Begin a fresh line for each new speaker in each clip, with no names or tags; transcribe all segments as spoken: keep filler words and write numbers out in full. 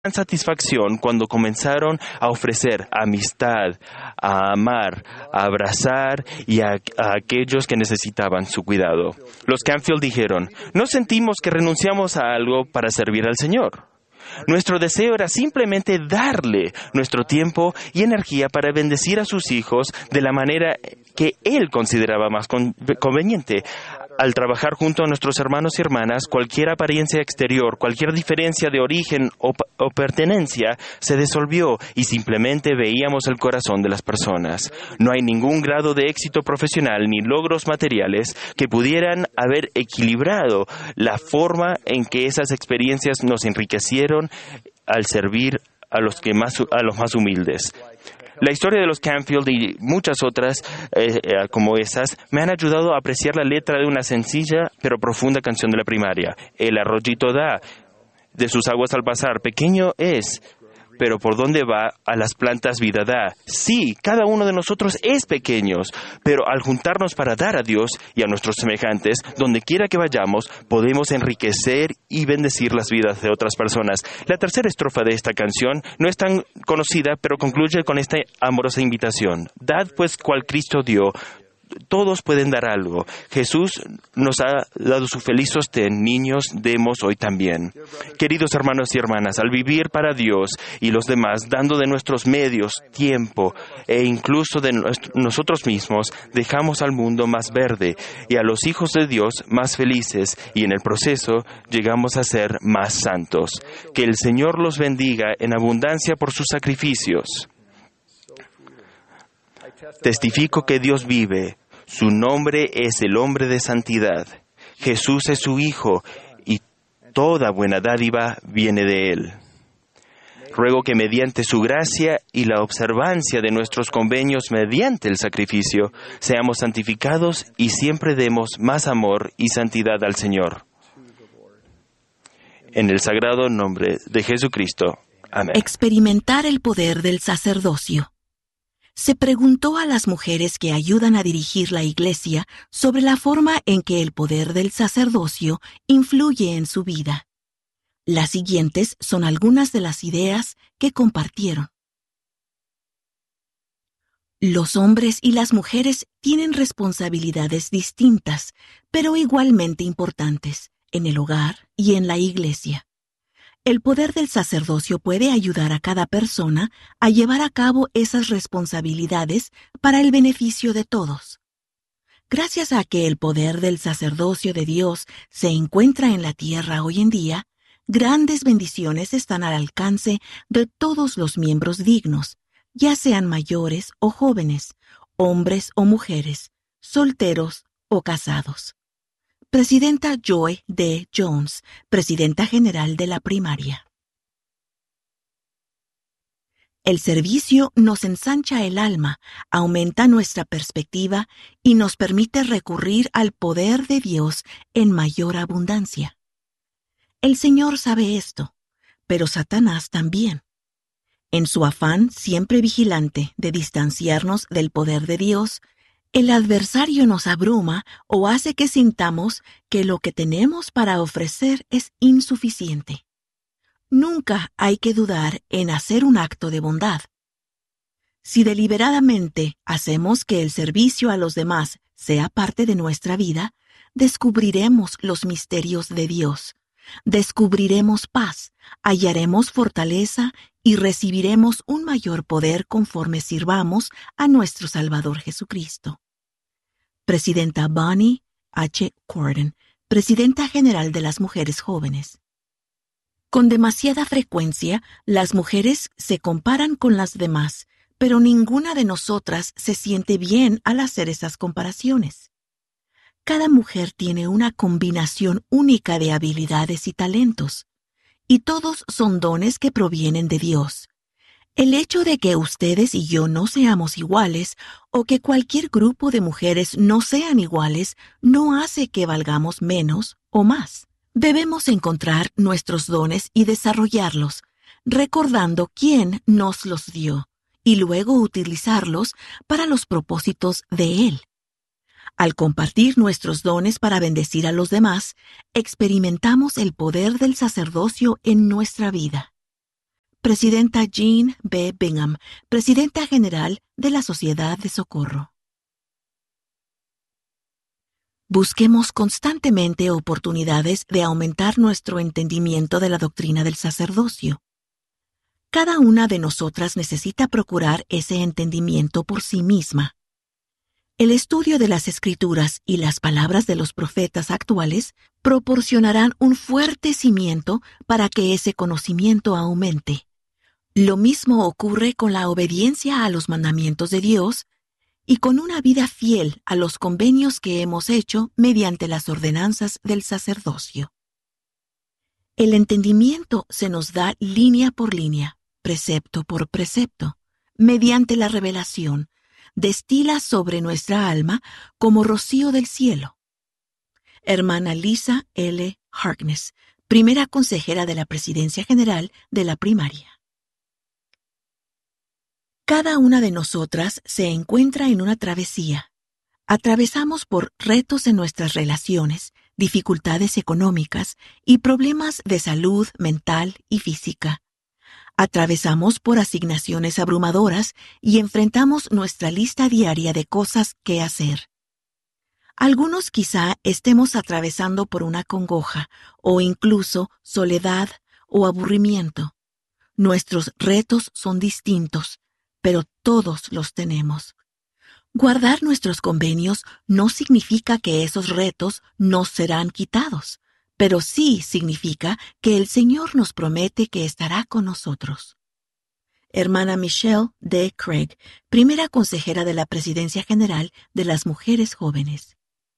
satisfacción cuando comenzaron a ofrecer amistad, a amar, a abrazar y a, a aquellos que necesitaban su cuidado. Los Canfield dijeron, no sentimos que renunciamos a algo para servir al Señor. Nuestro deseo era simplemente darle nuestro tiempo y energía para bendecir a sus hijos de la manera que Él consideraba más con- conveniente. Al trabajar junto a nuestros hermanos y hermanas, cualquier apariencia exterior, cualquier diferencia de origen o, o pertenencia se disolvió y simplemente veíamos el corazón de las personas. No hay ningún grado de éxito profesional ni logros materiales que pudieran haber equilibrado la forma en que esas experiencias nos enriquecieron al servir a los que más, a los más humildes. La historia de los Canfield y muchas otras eh, eh, como esas me han ayudado a apreciar la letra de una sencilla pero profunda canción de la primaria. El arroyito da, de sus aguas al pasar, pequeño es, pero por donde va a las plantas vida da. Sí, cada uno de nosotros es pequeños, pero al juntarnos para dar a Dios y a nuestros semejantes, donde quiera que vayamos, podemos enriquecer y bendecir las vidas de otras personas. La tercera estrofa de esta canción no es tan conocida, pero concluye con esta amorosa invitación. Dad pues cual Cristo dio. Todos pueden dar algo. Jesús nos ha dado su feliz sostén. Niños, demos hoy también. Queridos hermanos y hermanas, al vivir para Dios y los demás, dando de nuestros medios, tiempo e incluso de nuestro, nosotros mismos, dejamos al mundo más verde y a los hijos de Dios más felices y en el proceso llegamos a ser más santos. Que el Señor los bendiga en abundancia por sus sacrificios. Testifico que Dios vive. Su nombre es el hombre de santidad. Jesús es su Hijo y toda buena dádiva viene de Él. Ruego que mediante su gracia y la observancia de nuestros convenios mediante el sacrificio, seamos santificados y siempre demos más amor y santidad al Señor. En el sagrado nombre de Jesucristo. Amén.
Experimentar el poder del sacerdocio. Se preguntó a las mujeres que ayudan a dirigir la Iglesia sobre la forma en que el poder del sacerdocio influye en su vida. Las siguientes son algunas de las ideas que compartieron. Los hombres y las mujeres tienen responsabilidades distintas, pero igualmente importantes, en el hogar y en la Iglesia. El poder del sacerdocio puede ayudar a cada persona a llevar a cabo esas responsabilidades para el beneficio de todos. Gracias a que el poder del sacerdocio de Dios se encuentra en la tierra hoy en día, grandes bendiciones están al alcance de todos los miembros dignos, ya sean mayores o jóvenes, hombres o mujeres, solteros o casados. Presidenta Joy D. Jones, Presidenta General de la Primaria. El servicio nos ensancha el alma, aumenta nuestra perspectiva y nos permite recurrir al poder de Dios en mayor abundancia. El Señor sabe esto, pero Satanás también. En su afán siempre vigilante de distanciarnos del poder de Dios, el adversario nos abruma o hace que sintamos que lo que tenemos para ofrecer es insuficiente. Nunca hay que dudar en hacer un acto de bondad. Si deliberadamente hacemos que el servicio a los demás sea parte de nuestra vida, descubriremos los misterios de Dios, descubriremos paz, hallaremos fortaleza y recibiremos un mayor poder conforme sirvamos a nuestro Salvador Jesucristo. Presidenta Bonnie H. Corden, Presidenta General de las Mujeres Jóvenes. Con demasiada frecuencia, las mujeres se comparan con las demás, pero ninguna de nosotras se siente bien al hacer esas comparaciones. Cada mujer tiene una combinación única de habilidades y talentos, y todos son dones que provienen de Dios. El hecho de que ustedes y yo no seamos iguales o que cualquier grupo de mujeres no sean iguales no hace que valgamos menos o más. Debemos encontrar nuestros dones y desarrollarlos, recordando quién nos los dio, y luego utilizarlos para los propósitos de Él. Al compartir nuestros dones para bendecir a los demás, experimentamos el poder del sacerdocio en nuestra vida. Presidenta Jean B. Bingham, Presidenta General de la Sociedad de Socorro. Busquemos constantemente oportunidades de aumentar nuestro entendimiento de la doctrina del sacerdocio. Cada una de nosotras necesita procurar ese entendimiento por sí misma. El estudio de las Escrituras y las palabras de los profetas actuales proporcionarán un fuerte cimiento para que ese conocimiento aumente. Lo mismo ocurre con la obediencia a los mandamientos de Dios y con una vida fiel a los convenios que hemos hecho mediante las ordenanzas del sacerdocio. El entendimiento se nos da línea por línea, precepto por precepto, mediante la revelación, destila sobre nuestra alma como rocío del cielo. Hermana Lisa L. Harkness, primera consejera de la Presidencia General de la Primaria. Cada una de nosotras se encuentra en una travesía. Atravesamos por retos en nuestras relaciones, dificultades económicas y problemas de salud mental y física. Atravesamos por asignaciones abrumadoras y enfrentamos nuestra lista diaria de cosas que hacer. Algunos quizá estemos atravesando por una congoja o incluso soledad o aburrimiento. Nuestros retos son distintos, pero todos los tenemos. Guardar nuestros convenios no significa que esos retos no serán quitados, pero sí significa que el Señor nos promete que estará con nosotros. Hermana Michelle D. Craig, primera consejera de la Presidencia General de las Mujeres Jóvenes.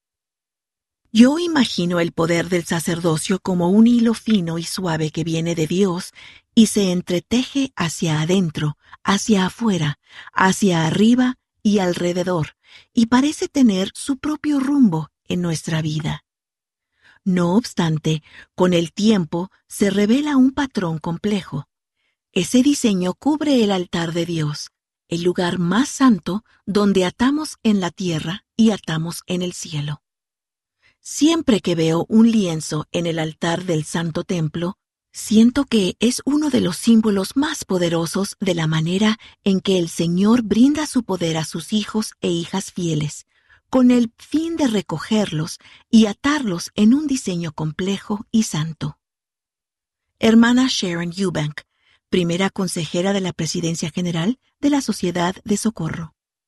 Yo imagino el poder del sacerdocio como un hilo fino y suave que viene de Dios y se entreteje hacia adentro, hacia afuera, hacia arriba y alrededor, y parece tener su propio rumbo en nuestra vida. No obstante, con el tiempo se revela un patrón complejo. Ese diseño cubre el altar de Dios, el lugar más santo donde atamos en la tierra y atamos en el cielo. Siempre que veo un lienzo en el altar del Santo Templo, siento que es uno de los símbolos más poderosos de la manera en que el Señor brinda su poder a sus hijos e hijas fieles, con el fin de recogerlos y atarlos en un diseño complejo y santo. Hermana Sharon Eubank, primera consejera de la Presidencia General de la Sociedad de Socorro.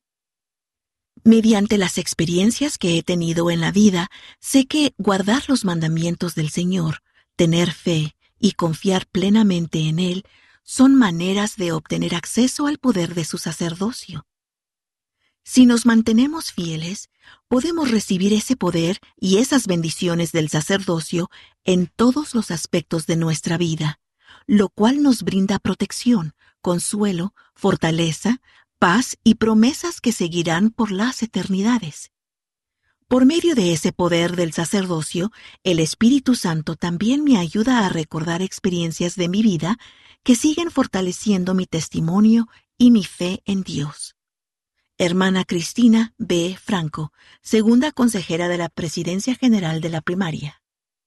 Mediante las experiencias que he tenido en la vida, sé que guardar los mandamientos del Señor, tener fe y confiar plenamente en Él son maneras de obtener acceso al poder de su sacerdocio. Si nos mantenemos fieles, podemos recibir ese poder y esas bendiciones del sacerdocio en todos los aspectos de nuestra vida, lo cual nos brinda protección, consuelo, fortaleza, paz y promesas que seguirán por las eternidades. Por medio de ese poder del sacerdocio, el Espíritu Santo también me ayuda a recordar experiencias de mi vida que siguen fortaleciendo mi testimonio y mi fe en Dios. Hermana Cristina B. Franco, segunda consejera de la Presidencia General de la Primaria.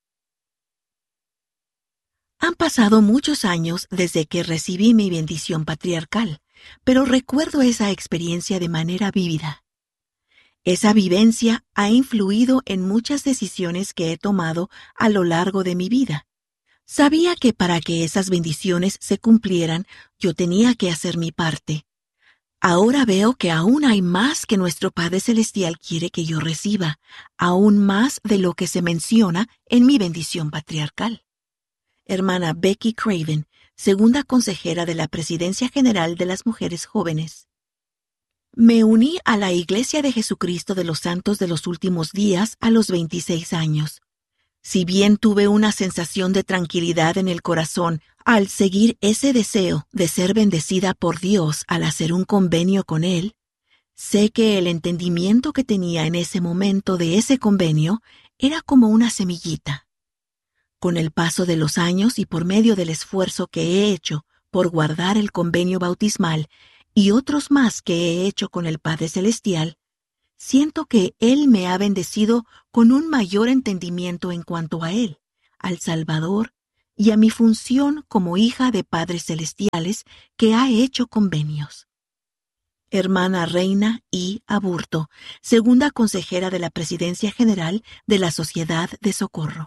Han pasado muchos años desde que recibí mi bendición patriarcal, pero recuerdo esa experiencia de manera vívida. Esa vivencia ha influido en muchas decisiones que he tomado a lo largo de mi vida. Sabía que para que esas bendiciones se cumplieran, yo tenía que hacer mi parte. Ahora veo que aún hay más que nuestro Padre Celestial quiere que yo reciba, aún más de lo que se menciona en mi bendición patriarcal. Hermana Becky Craven, segunda consejera de la Presidencia General de las Mujeres Jóvenes. Me uní a la Iglesia de Jesucristo de los Santos de los Últimos Días a los veintiséis años. Si bien tuve una sensación de tranquilidad en el corazón al seguir ese deseo de ser bendecida por Dios al hacer un convenio con Él, sé que el entendimiento que tenía en ese momento de ese convenio era como una semillita. Con el paso de los años y por medio del esfuerzo que he hecho por guardar el convenio bautismal y otros más que he hecho con el Padre Celestial, siento que Él me ha bendecido con un mayor entendimiento en cuanto a Él, al Salvador y a mi función como hija de padres celestiales que ha hecho convenios. Hermana Reina I. Aburto, segunda consejera de la Presidencia General de la Sociedad de Socorro.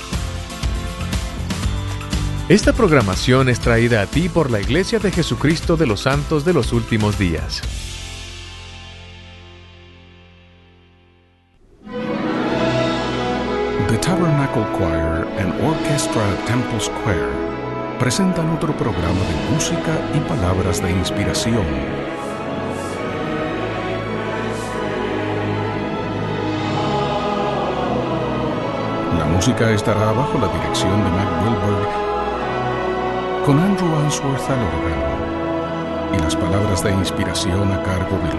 Esta programación es traída a ti por la Iglesia de Jesucristo de los Santos de los Últimos Días.
The Tabernacle Choir and Orchestra at Temple Square presentan otro programa de música y palabras de inspiración. La música estará bajo la dirección de Mac Wilberg, con Andrew Answorth al órgano, y las palabras de inspiración a cargo de